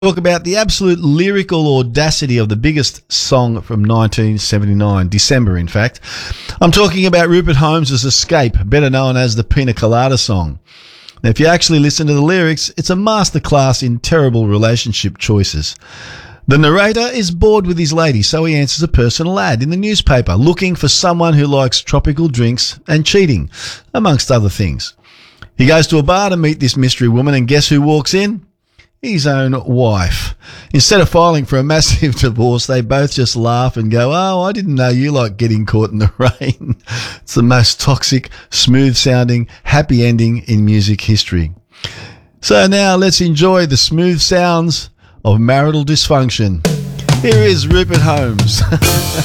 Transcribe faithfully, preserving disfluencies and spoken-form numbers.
Talk about the absolute lyrical audacity of the biggest song from nineteen seventy-nine, December in fact. I'm talking about Rupert Holmes' Escape, better known as the Pina Colada song. Now, if you actually listen to the lyrics, it's a masterclass in terrible relationship choices. The narrator is bored with his lady, so he answers a personal ad in the newspaper looking for someone who likes tropical drinks and cheating, amongst other things. He goes to a bar to meet this mystery woman, and guess who walks in? His own wife. Instead of filing for a massive divorce, they both just laugh and go, "Oh, I didn't know you like getting caught in the rain." It's the most toxic, smooth-sounding, happy ending in music history. So now let's enjoy the smooth sounds of marital dysfunction. Here is Rupert Holmes.